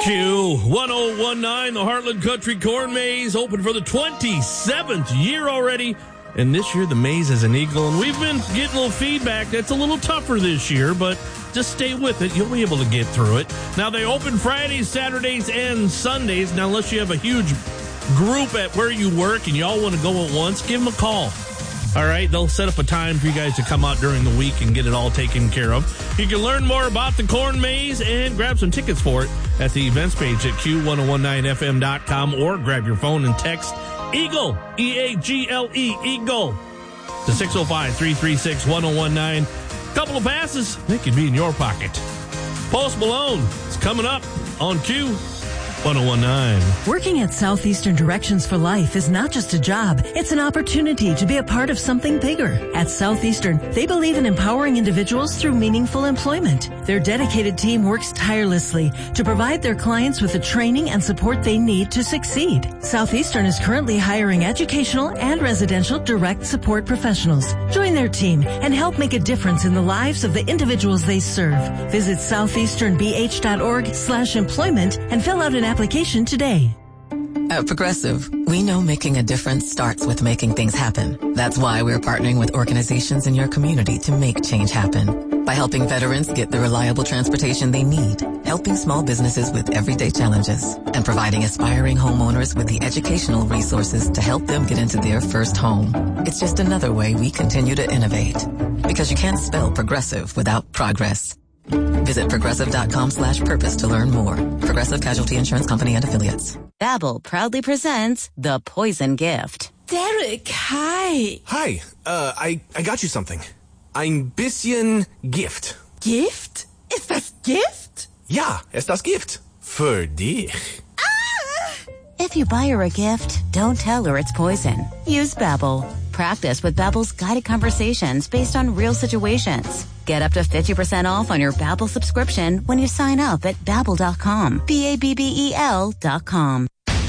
Q1019, the Heartland Country Corn Maze, open for the 27th year already. And this year, the maze is an eagle. And we've been getting a little feedback that's a little tougher this year, but just stay with it. You'll be able to get through it. Now, they open Fridays, Saturdays, and Sundays. Now, unless you have a huge group at where you work and you all want to go at once, give them a call. All right, they'll set up a time for you guys to come out during the week and get it all taken care of. You can learn more about the Corn Maze and grab some tickets for it at the events page at Q1019FM.com, or grab your phone and text EAGLE, E-A-G-L-E, EAGLE, to 605-336-1019. Couple of passes, they could be in your pocket. Post Malone is coming up on Q1019. Working at Southeastern Directions for Life is not just a job, it's an opportunity to be a part of something bigger. At Southeastern, they believe in empowering individuals through meaningful employment. Their dedicated team works tirelessly to provide their clients with the training and support they need to succeed. Southeastern is currently hiring educational and residential direct support professionals. Join their team and help make a difference in the lives of the individuals they serve. Visit southeasternbh.org/employment and fill out an application today. At Progressive, we know making a difference starts with making things happen. That's why we're partnering with organizations in your community to make change happen. By helping veterans get the reliable transportation they need, helping small businesses with everyday challenges, and providing aspiring homeowners with the educational resources to help them get into their first home. It's just another way we continue to innovate. Because you can't spell progressive without progress. Visit progressive.com/purpose to learn more. Progressive Casualty Insurance Company and Affiliates. Babbel proudly presents The Poison Gift. Derek, hi. Hi, I got you something. Ein bisschen Gift. Gift? Ist das Gift? Ja, ist das Gift. Für dich. If you buy her a gift, don't tell her it's poison. Use Babbel. Practice with Babbel's guided conversations based on real situations. Get up to 50% off on your Babbel subscription when you sign up at Babbel.com. Babbel.com.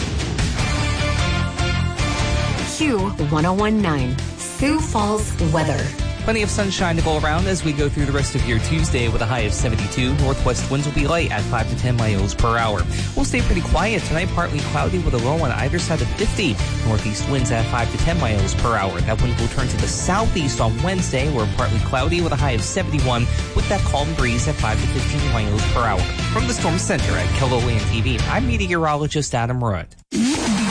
Q1019, Sioux Falls weather. Plenty of sunshine to go around as we go through the rest of your Tuesday with a high of 72. Northwest winds will be light at 5 to 10 miles per hour. We'll stay pretty quiet tonight, partly cloudy with a low on either side of 50. Northeast winds at 5 to 10 miles per hour. That wind will turn to the southeast on Wednesday. We're partly cloudy with a high of 71 with that calm breeze at 5 to 15 miles per hour. From the Storm Center at KELOLAND TV, I'm meteorologist Adam Rudd.